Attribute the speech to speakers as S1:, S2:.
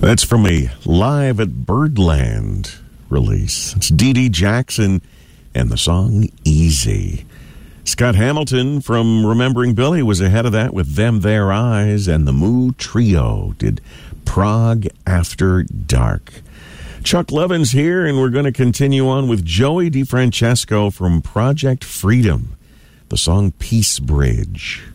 S1: That's from a Live at Birdland release. It's Dee Dee Jackson and the song Easy. Scott Hamilton from Remembering Billy was ahead of that with Them Their Eyes, and the Moo Trio did Prague After Dark. Chuck Levin's here, and we're going to continue on with Joey DeFrancesco from Project Freedom, the song Peace Bridge.